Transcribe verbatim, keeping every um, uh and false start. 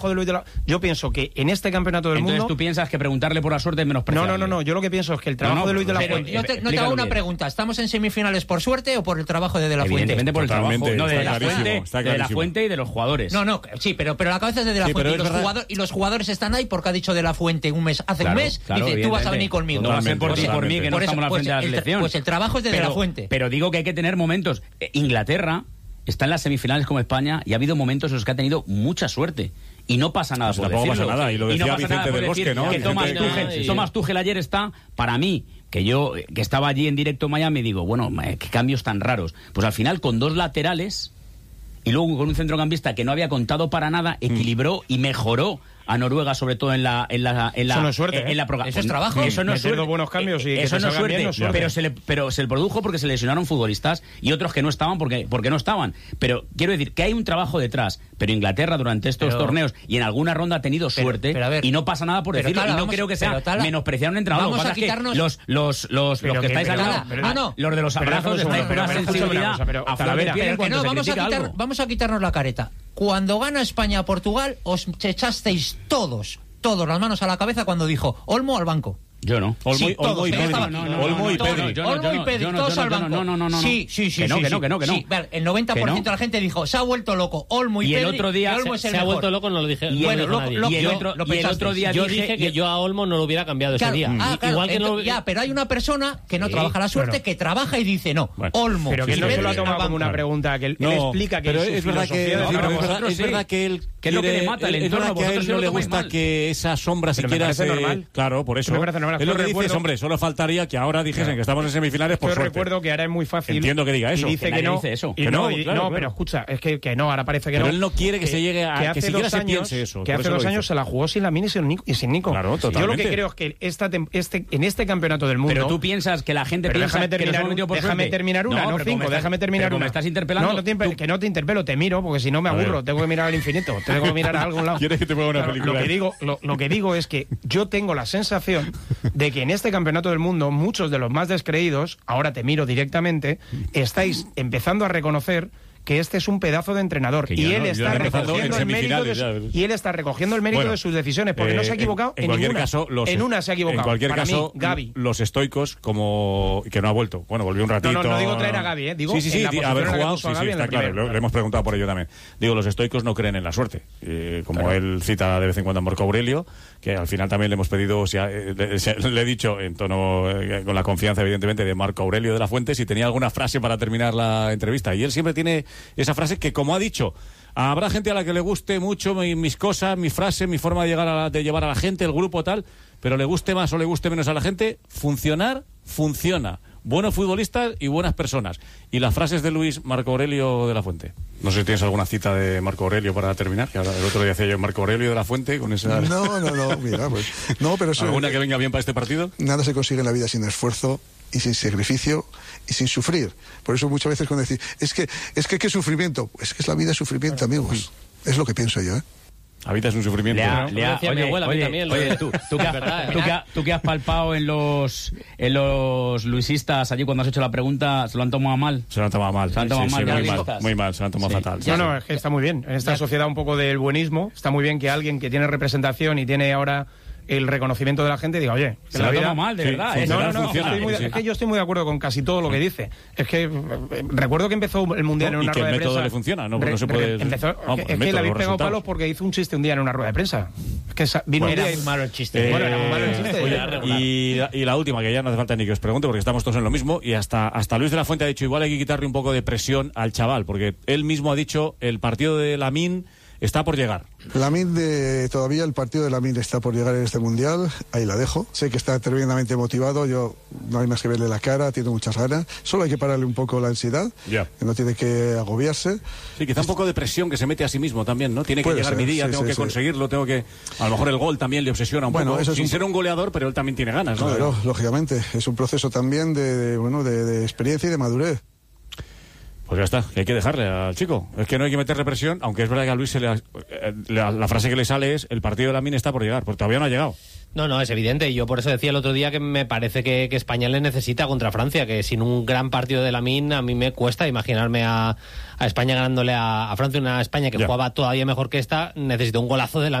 de Luis de la... Yo pienso que en este campeonato del Entonces, mundo... ¿tú piensas que preguntarle por la suerte es menospreciable? No, no, no, no, yo lo que pienso es que el trabajo no, no, de Luis de la pero Fuente... yo te, no te hago una pregunta, ¿estamos en semifinales por suerte o por el trabajo de De La Fuente? Evidentemente por el trabajo, no, de la Fuente, está de La Fuente y de los jugadores. No, no, sí, pero, pero la cabeza es de De La Sí, Fuente y los, verdad... jugador, y los jugadores están ahí porque ha dicho De La Fuente un mes, hace claro, un mes, claro, dice, tú vas a venir conmigo. No va a ser por ti, por mí, que no por eso, estamos a la pues, frente de la el, selección. Pues el trabajo es de pero, De La Fuente. Pero digo que hay que tener momentos. Eh, Inglaterra está en las semifinales como España y ha habido momentos en los que ha tenido mucha suerte. Y no pasa nada, pues por tampoco decirlo. pasa nada, y lo decía no Vicente del Bosque, ¿no? Que Tomás Vicente... Tuchel, sí, sí. Tomás Tuchel ayer está, para mí, que yo que estaba allí en directo en Miami, digo, bueno, qué cambios tan raros. Pues al final, con dos laterales y luego con un centrocampista que no había contado para nada, equilibró mm. y mejoró a Noruega, sobre todo en la en la en la eso no es suerte, en, en la ¿eh? Eso es trabajo. Eso no es suerte. buenos cambios y eso que no es suerte, bien, no es suerte. pero se le pero se le produjo porque se lesionaron futbolistas y otros que no estaban porque porque no estaban. Pero quiero decir que hay un trabajo detrás. Pero Inglaterra durante estos pero, torneos y en alguna ronda ha tenido pero, suerte pero ver, y no pasa nada por decirlo. Tala, y no vamos, creo que sea Tala, menospreciar a un entrenador. Vamos a quitarnos los los los, los que, que estáis pero, al lado, pero, no, no, los de los abrazos de una sensibilidad a Talavera. No, vamos a quitar, vamos a quitarnos la careta. Cuando gana España a Portugal, os echasteis todos. todos las manos a la cabeza cuando dijo Olmo al banco. Yo no. Olmo, sí, Olmo, todos, y Pedri. no, no, no, Olmo y Pedri. Olmo y Pedri, todos al banco. No, no, no, no. Sí, sí, sí. Que no, sí, que no, que no, que no. Sí, el noventa por ciento de la gente dijo, se ha vuelto loco Olmo y, y Pedri. el otro día y Olmo es el se ha mejor. vuelto loco, no lo dije. Y bueno, no lo, lo, y el otro, lo y el otro día yo dije, dije que yo a Olmo no lo hubiera cambiado claro, ese día. Ah, claro, Igual que entonces, no... Ya, pero hay una persona que no sí, trabaja la suerte, bueno. que trabaja y dice no, bueno, Olmo. Pero que y él no se lo ha Pedri tomado al como una banco. pregunta, que él, no, él explica que pero es su es verdad que, filosofía de sí, trabajo. pero es, verdad, vosotros es verdad sí. que él ¿Qué es lo que le mata el es entorno? verdad que a Vosotros él se no lo le tomáis gusta mal. que esa sombra Pero me siquiera parece se... normal. Claro, por eso. Me parece normal. Es lo Yo que dices, recuerdo- hombre, solo faltaría que ahora dijesen Claro. que estamos en semifinales por Yo suerte. recuerdo que ahora es muy fácil. Entiendo que diga eso. Y dice Que que, nadie no. dice eso. Y Que no, no, y- claro, no, claro. pero escucha, es que, que no, ahora parece que Pero no. él no quiere que se llegue a- que hace siquiera dos se años- piense eso, Que por hace eso lo dos dice. años se la jugó sin Lamine y sin Nico. Y sin Nico. Claro, Yo lo totalmente. que creo es que esta, tem- este, en este campeonato del mundo. Pero tú piensas que la gente Pero piensa déjame que nos terminar, hemos metido por déjame suerte. terminar una, no, pero cinco, como me déjame estás- terminar pero como una. me estás interpelando. No, no te, tú- que no te interpelo, te miro, porque si no me A aburro, ver. tengo que mirar al infinito, tengo que mirar a algún lado. ¿Quieres que te ponga una Claro, película? Lo que, digo, lo, lo que digo es que yo tengo la sensación de que en este campeonato del mundo, muchos de los más descreídos, ahora te miro directamente, estáis empezando a reconocer que este es un pedazo de entrenador Que y yo él no, yo está he empezado recogiendo en el mérito de semifinales, su- y él está recogiendo el mérito Bueno, de sus decisiones porque eh, no se ha equivocado en, en, en cualquier ninguna. caso los, en una se ha equivocado. en cualquier Para caso mí, Gavi. los estoicos como que no ha vuelto, bueno, volvió un ratito. No, no, no digo traer a Gavi, ¿eh? Digo sí, sí, sí, en la di- posición haber en la que jugado, puso sí, a Gavi sí, en la está claro, primera. lo, le hemos preguntado por ello también. Digo, los estoicos no creen en la suerte, eh, como Claro. él cita de vez en cuando a Marco Aurelio, que al final también le hemos pedido, si ha- eh, le, se- le he dicho en tono, eh, con la confianza evidentemente de Marco Aurelio de la Fuente, si tenía alguna frase para terminar la entrevista, y él siempre tiene esa frase que, como ha dicho, habrá gente a la que le guste mucho mi- mis cosas, mi frase, mi forma de, llegar a la- de llevar a la gente, el grupo tal, pero le guste más o le guste menos a la gente, funcionar, funciona. Buenos futbolistas y buenas personas. Y las frases de Luis Marco Aurelio de la Fuente. No sé si tienes alguna cita de Marco Aurelio para terminar, que ahora el otro día hacía yo Marco Aurelio de la Fuente con esa... No, no, no, mira, pues... No, pero eso, ¿Alguna que venga bien para este partido? nada se consigue en la vida sin esfuerzo y sin sacrificio y sin sufrir. Por eso muchas veces cuando decís, es que, es que qué sufrimiento, pues que es la vida es sufrimiento, amigos. Es lo que pienso yo, ¿eh? La vida es un sufrimiento. Le ha- ¿no? le ha- decía mi oye, abuela, a mí oye, también, lo oye, de- tú, tú, que, Es verdad, tú ¿eh? que- tú que has palpado en los en los luisistas allí cuando has hecho la pregunta, ¿se lo han tomado mal? Se lo han tomado mal. Se lo han tomado Sí, mal, sí, ya muy, lo mal listas. muy mal, se lo han tomado Sí. fatal. No, no, es que está muy bien. En esta sociedad un poco del buenismo, está muy bien que alguien que tiene representación y tiene ahora el reconocimiento de la gente diga, oye, que Se la lo vida... toma mal, de Sí, verdad. funciona, ¿eh? No, no, no, funciona, estoy muy de- sí. es que yo estoy muy de acuerdo con casi todo lo que dice. Es que eh, recuerdo que empezó el Mundial No, en y una que el rueda de método prensa. le funciona, no, Re- no se re- puede- empezó- Vamos, es el que método, le habéis los pegado resultados. palos porque hizo un chiste un día en una rueda de prensa. Es que sa- vino un Era día y- muy malo el chiste. Bueno, era muy malo el chiste. Oye, Era regular. y, la- y la última, que ya no hace falta ni que os pregunte porque estamos todos en lo mismo, y hasta, hasta Luis de la Fuente ha dicho, igual hay que quitarle un poco de presión al chaval, porque él mismo ha dicho, el partido de Lamine está por llegar. Lamine, de, todavía el partido de Lamine está por llegar en este mundial, ahí la dejo. Sé que está tremendamente motivado, yo no hay más que verle la cara, tiene muchas ganas. Solo hay que pararle un poco la ansiedad, Ya. que no tiene que agobiarse. Sí, quizá un poco de presión que se mete a sí mismo también, ¿no? Tiene que Puede llegar ser, mi día, sí, tengo sí, que sí. conseguirlo, tengo que... A lo mejor el gol también le obsesiona un Bueno, poco, eso es sin un- ser un goleador, pero él también tiene ganas, ¿no? Claro, lógicamente, es un proceso también de, de, bueno, de, de experiencia y de madurez. Pues ya está, que hay que dejarle al chico. Es que no hay que meterle presión, aunque es verdad que a Luis se le ha- eh, la, la frase que le sale es, el partido de Lamine está por llegar, porque todavía no ha llegado. No, no, es evidente. Y yo por eso decía el otro día que me parece que, que España le necesita contra Francia, que sin un gran partido de Lamine a mí me cuesta imaginarme a, a España ganándole a, a Francia, una España que Ya. jugaba todavía mejor que esta, necesitó un golazo de Lamine